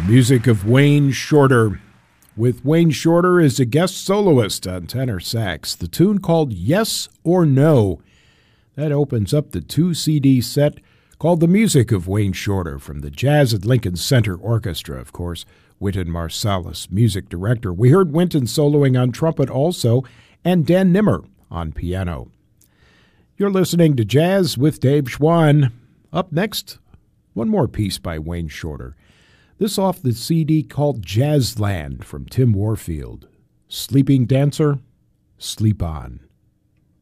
Music of Wayne Shorter, with Wayne Shorter as a guest soloist on tenor sax. The tune called Yes or No. That opens up the 2-CD set called The Music of Wayne Shorter from the Jazz at Lincoln Center Orchestra, of course, Wynton Marsalis, music director. We heard Wynton soloing on trumpet also, and Dan Nimmer on piano. You're listening to Jazz with Dave Schwann. Up next, one more piece by Wayne Shorter. This off the CD called Jazzland from Tim Warfield. Sleeping Dancer, Sleep On.